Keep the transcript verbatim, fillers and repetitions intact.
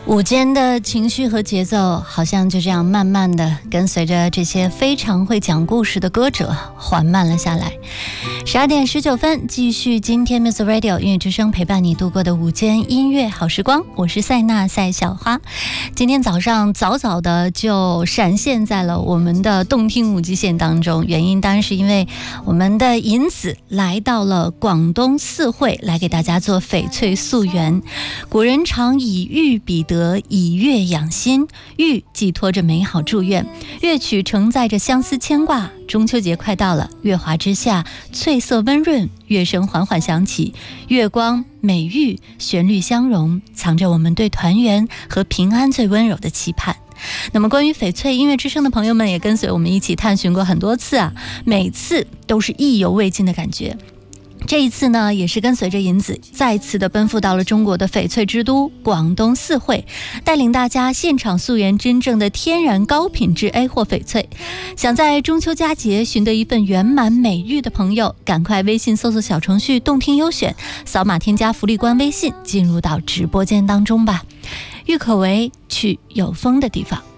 午间的情绪和节奏好像就这样慢慢的跟随着这些非常会讲故事的歌者缓慢了下来。十二点十九分，继续今天 Music Radio 音乐之声陪伴你度过的午间音乐好时光，我是赛娜赛小花。今天早上早早的就闪现在了我们的动听五 G 线当中，原因当然是因为我们的银子来到了广东四会，来给大家做翡翠溯源。古人常以玉比得，以月养心，玉寄托着美好祝愿，乐曲承载着相思牵挂。中秋节快到了，月华之下，翠色温润，乐声缓缓响起，月光美玉，旋律相融，藏着我们对团圆和平安最温柔的期盼。那么关于翡翠音乐之声的朋友们也跟随我们一起探寻过很多次啊，每次都是意犹未尽的感觉。这一次呢，也是跟随着银子再次的奔赴到了中国的翡翠之都广东四会，带领大家现场溯源真正的天然高品质 A 货翡翠。想在中秋佳节寻得一份圆满美玉的朋友，赶快微信搜索小程序动听优选，扫码添加福利官微信，进入到直播间当中吧。郁可唯，去有风的地方。